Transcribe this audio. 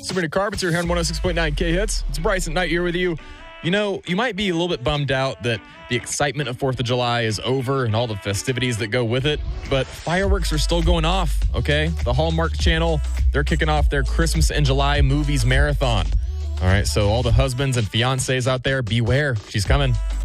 Sabrina Carpenter here on 106.9 K-Hits. It's Bryson Knight here with you. You know, you might be a little bit bummed out that the excitement of 4th of July is over and all the festivities that go with it, but fireworks are still going off, okay? The Hallmark Channel, they're kicking off their Christmas in July movies marathon. All right, so all the husbands and fiancés out there, beware. She's coming.